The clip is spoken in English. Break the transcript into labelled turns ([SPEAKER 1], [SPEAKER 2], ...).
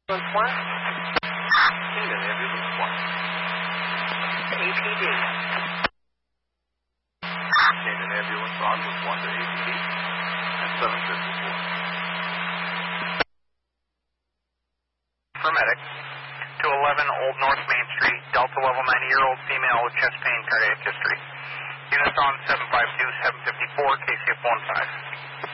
[SPEAKER 1] Ambulance 1.
[SPEAKER 2] Canaan Ambulance 1.
[SPEAKER 1] APD.
[SPEAKER 2] Canaan Ambulance on with 1 to APD at 754.
[SPEAKER 3] For medic, to 11 Old North Main Street, Delta level 90-year-old female with chest pain, cardiac history. Units on 752, 754, KCF 15.